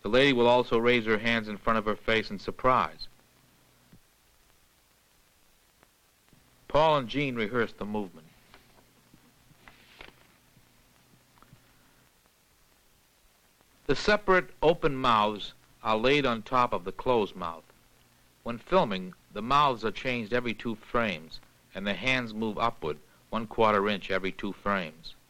The lady will also raise her hands in front of her face in surprise. Paul and Jean rehearsed the movement. The separate open mouths are laid on top of the closed mouth. When filming, the mouths are changed every 2 frames, and the hands move upward 1/4 inch every 2 frames.